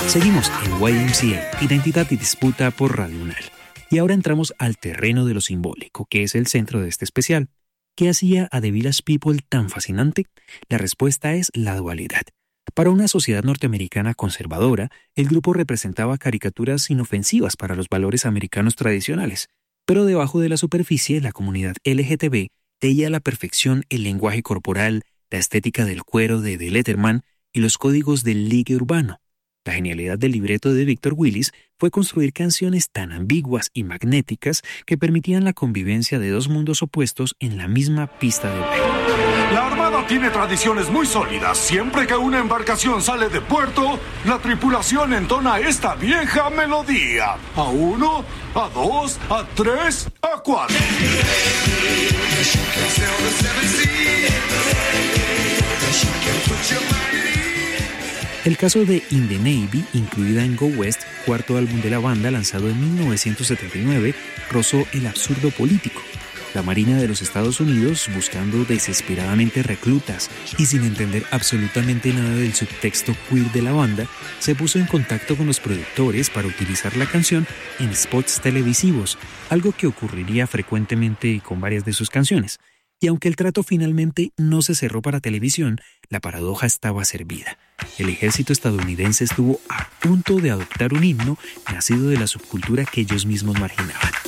Seguimos en YMCA, Identidad y Disputa por Radio UNAL. Y ahora entramos al terreno de lo simbólico, que es el centro de este especial. ¿Qué hacía a The Village People tan fascinante? La respuesta es la dualidad. Para una sociedad norteamericana conservadora, el grupo representaba caricaturas inofensivas para los valores americanos tradicionales, pero debajo de la superficie, la comunidad LGTB veía a la perfección el lenguaje corporal, la estética del cuero de The Letterman y los códigos del ligue urbano. La genialidad del libreto de Victor Willis fue construir canciones tan ambiguas y magnéticas que permitían la convivencia de dos mundos opuestos en la misma pista de baile. La Armada tiene tradiciones muy sólidas. Siempre que una embarcación sale de puerto, la tripulación entona esta vieja melodía. A 1, a 2, a 3, a 4. El caso de In the Navy, incluida en Go West, cuarto álbum de la banda lanzado en 1979, rozó el absurdo político. La Marina de los Estados Unidos, buscando desesperadamente reclutas y sin entender absolutamente nada del subtexto queer de la banda, se puso en contacto con los productores para utilizar la canción en spots televisivos, algo que ocurriría frecuentemente con varias de sus canciones. Y aunque el trato finalmente no se cerró para televisión, la paradoja estaba servida. El ejército estadounidense estuvo a punto de adoptar un himno nacido de la subcultura que ellos mismos marginaban.